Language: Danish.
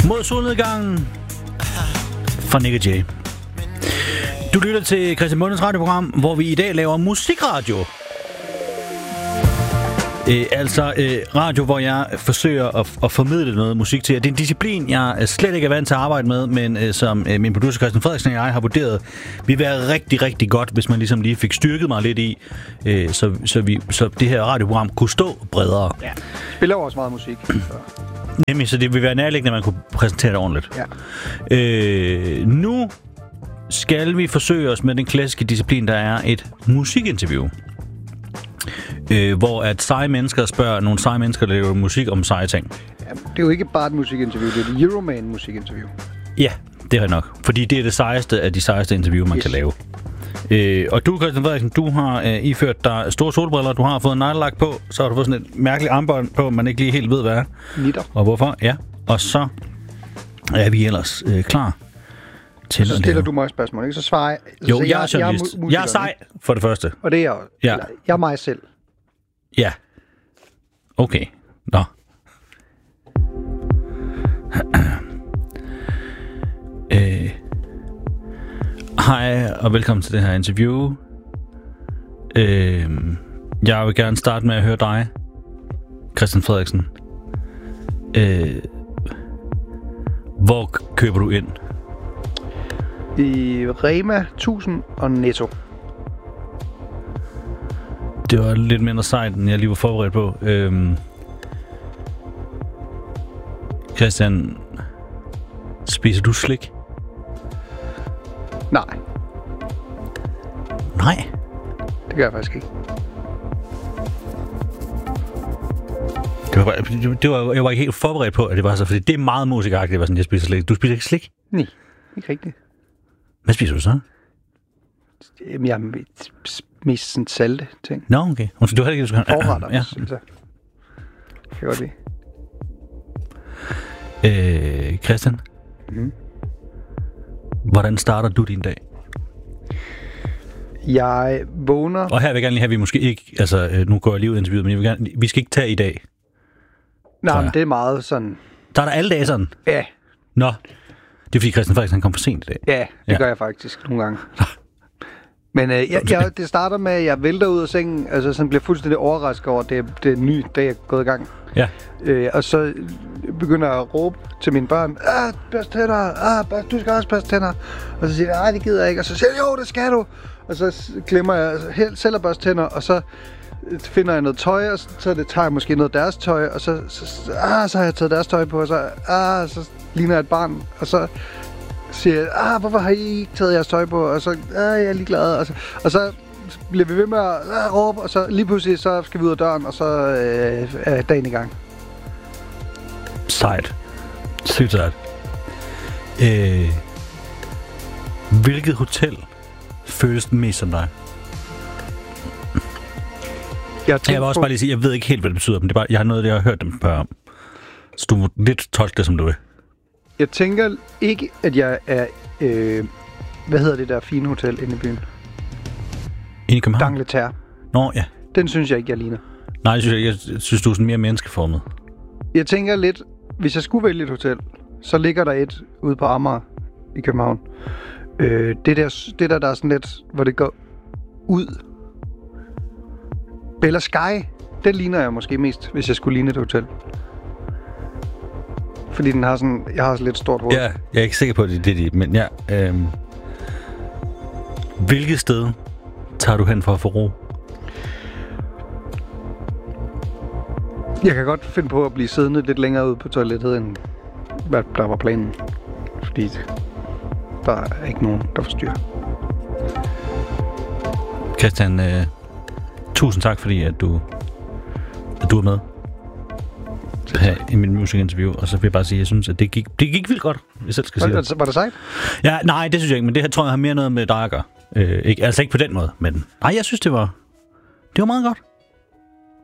Mod solnedgangen fra Nick Jay. Du lytter til Christian Mundes radioprogram, hvor vi i dag laver musikradio. Radio, hvor jeg forsøger at formidle noget musik til jer. Det er en disciplin, jeg slet ikke er vant til at arbejde med, men som min producer Christian Frederiksen og jeg har vurderet, vil være rigtig, rigtig godt, hvis man ligesom lige fik styrket mig lidt i, så det her radioprogram kunne stå bredere. Ja, vi laver også meget musik. Nemlig, så det vil være nærliggende, at man kunne præsentere det ordentligt. Ja. Nu skal vi forsøge os med den klassiske disciplin, der er et musikinterview. Hvor at seje mennesker spørger nogle seje mennesker, der laver musik om seje ting. Ja, det er jo ikke bare et musikinterview, det er et Euroman-musikinterview. Ja, det er nok. Fordi det er det sejeste af de sejeste interview, man kan lave. Og du, Christian Frederiksen, du har iført dig store solbriller, du har fået en neglelak på, så har du fået sådan et mærkeligt armbånd på, man ikke lige helt ved, hvad er. Nitter. Og hvorfor, ja. Og så er vi ellers klar til så stiller du mig spørgsmål, ikke? Så svarer jeg. Jo, så jeg er journalist. Jeg er sej, for det første. Og det er jeg. Ja. Jeg er mig selv. Ja. Okay. Nå. Hej, og velkommen til det her interview. Jeg vil gerne starte med at høre dig, Christian Frederiksen. Hvor køber du ind? I Rema 1000 og Netto. Det var lidt mindre sejt, end jeg lige var forberedt på. Christian, spiser du slik? Nej. Nej? Det gør jeg faktisk ikke. Jeg var ikke helt forberedt på, at det var så, fordi det er meget musikagtigt, det var sådan, jeg spiser slik. Du spiser ikke slik? Nej, ikke rigtigt. Hvad spiser du så? Jamen, jeg er mest sådan salte ting. Nå, okay. Du har ikke forretter, ja. synes jeg. Det kan godt lide. Christian? Mm-hmm. Hvordan starter du din dag? Jeg vågner... Og her vil jeg gerne lige have, vi måske ikke... Altså, nu går jeg lige ud i interviewet, men jeg vil gerne, vi skal ikke tage i dag. Nej, men det er meget sådan... Der er der alle dage sådan? Ja. Nå. Det er fordi Christian Frederiksen, han kom for sent i dag. Ja, det gør jeg faktisk nogle gange. Men det starter med, at jeg vælter ud af sengen, altså sådan bliver fuldstændig overrasket over, det er en ny dag, jeg er gået i gang. Ja. Og så begynder jeg at råbe til mine børn, børst tænder, du skal også børste tænder. Og så siger jeg, nej, det gider jeg ikke. Og så siger jeg, jo, det skal du. Og så glemmer jeg selv at børste tænder, og så finder jeg noget tøj, og så tager jeg måske noget af deres tøj, og så har jeg taget deres tøj på, og så ligner jeg et barn, og så siger jeg, hvorfor har I ikke taget jeres tøj på? Og så, jeg er ligeglad. Og så bliver vi ved med at råbe, og så lige pludselig, så skal vi ud af døren, og så er dagen i gang. Sejt. Sygt sejt. Hvilket hotel føles mest som dig? Jeg vil også bare lige sige, jeg ved ikke helt, hvad det betyder, men det er bare, jeg har noget, jeg har hørt dem spørge om. Så du må lidt tolke det, som du vil. Jeg tænker ikke, at jeg er... hvad hedder det der fine hotel inde i byen? Inde i København? D'Angleterre. Nå, ja. Den synes jeg ikke, jeg ligner. Nej, jeg synes, du er sådan mere menneskeformet. Jeg tænker lidt, hvis jeg skulle vælge et hotel, så ligger der et ude på Amager i København. Det der er sådan lidt, hvor det går ud. Bella Sky, den ligner jeg måske mest, hvis jeg skulle ligne et hotel. Fordi den har sådan, jeg har sådan lidt stort hoved. Ja, jeg er ikke sikker på, at det er det, men ja. Hvilket sted tager du hen for at få ro? Jeg kan godt finde på at blive siddende lidt længere ude på toilettet, end hvad der var planen. Fordi der er ikke nogen, der forstyrrer. Christian, tusind tak, fordi at du er med her i mit musikinterview. Og så vil jeg bare sige, at jeg synes, at det gik vildt godt, hvis jeg selv skal sige det. Var det sejt? Ja, nej, det synes jeg ikke, men det her tror jeg har mere noget med dig at gøre. Altså ikke på den måde, men nej, jeg synes, det var meget godt.